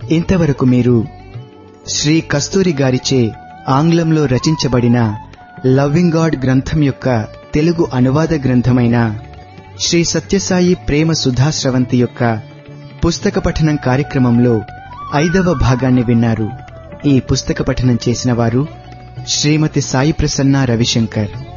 ఇంతవరకు మీరు శ్రీ కస్తూరి గారిచే ఆంగ్లంలో రచించబడిన లవ్వింగ్ గాడ్ గ్రంథం యొక్క తెలుగు అనువాద గ్రంథమైన శ్రీ సత్యసాయి ప్రేమ సుధాస్రవంతి యొక్క పుస్తక పఠనం కార్యక్రమంలో 5వ భాగాన్ని విన్నారు. ఈ పుస్తక పఠనం చేసిన వారు శ్రీమతి సాయి ప్రసన్న రవిశంకర్.